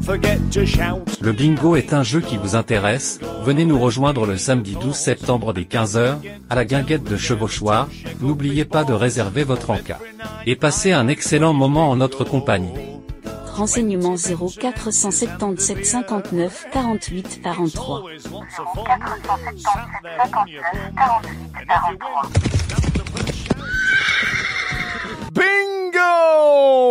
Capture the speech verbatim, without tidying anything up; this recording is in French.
Le bingo est un jeu qui vous intéresse? Venez nous rejoindre le samedi douze septembre dès quinze heures, à la guinguette de Chevauchoir. N'oubliez pas de réserver votre encas. Et passez un excellent moment en notre compagnie. Renseignements zéro quatre cent soixante-dix-sept cinquante-neuf quarante-huit quarante-trois. zéro quatre cent soixante-dix-sept cinquante-neuf quarante-huit quarante-trois. Bingo!